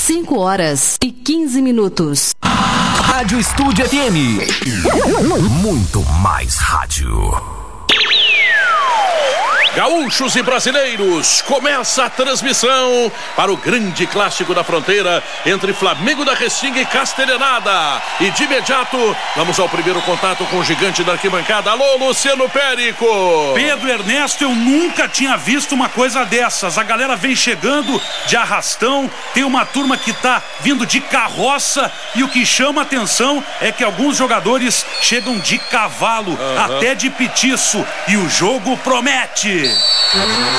5h15. Rádio Estúdio FM. Muito mais rádio. Gaúchos e brasileiros, começa a transmissão para o grande clássico da fronteira entre Flamengo da Restinga e Castelhanada. E de imediato, vamos ao primeiro contato com o gigante da arquibancada. Alô, Luciano Périco. Pedro Ernesto, eu nunca tinha visto uma coisa dessas. A galera vem chegando de arrastão, tem uma turma que tá vindo de carroça e o que chama atenção é que alguns jogadores chegam de cavalo, até de petiço, e o jogo promete.